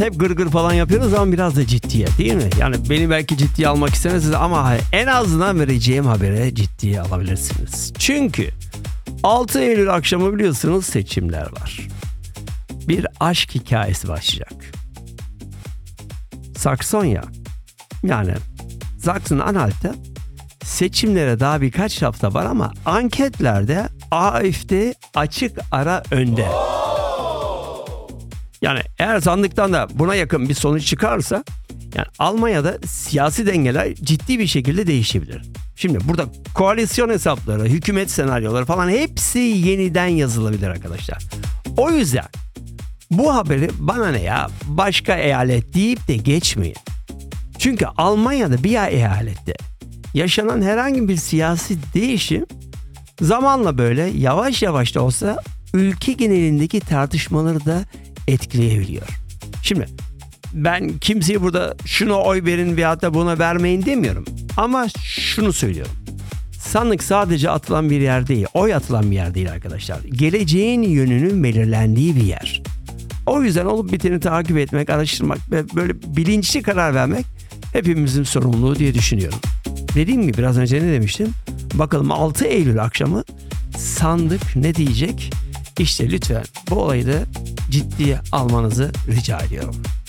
hep gırgır falan yapıyoruz ama biraz da ciddiye, değil mi? Yani beni belki ciddiye almak istemezsiniz ama en azından vereceğim habere ciddiye alabilirsiniz. Çünkü 6 Eylül akşamı biliyorsunuz seçimler var. Bir aşk hikayesi başlayacak. Saksonya, yani Sachsen-Anhalt'ta seçimlere daha birkaç hafta var ama anketlerde AfD açık ara önde. Yani eğer sandıktan da buna yakın bir sonuç çıkarsa, yani Almanya'da siyasi dengeler ciddi bir şekilde değişebilir. Şimdi burada koalisyon hesapları, hükümet senaryoları falan hepsi yeniden yazılabilir arkadaşlar. O yüzden bu haberi bana ne ya başka eyalet deyip de geçmeyin. Çünkü Almanya'da bir eyalette yaşanan herhangi bir siyasi değişim zamanla böyle yavaş yavaş da olsa ülke genelindeki tartışmaları da etkileyebiliyor. Şimdi ben kimseye burada şuna oy verin veyahut da buna vermeyin demiyorum. Ama şunu söylüyorum. Sandık sadece atılan bir yer değil, oy atılan bir yer değil arkadaşlar. Geleceğin yönünün belirlendiği bir yer. O yüzden olup biteni takip etmek, araştırmak ve böyle bilinçli karar vermek hepimizin sorumluluğu diye düşünüyorum. Dediğim gibi biraz önce ne demiştim? Bakalım 6 Eylül akşamı sandık ne diyecek? İşte lütfen bu olayı da ciddiye almanızı rica ediyorum.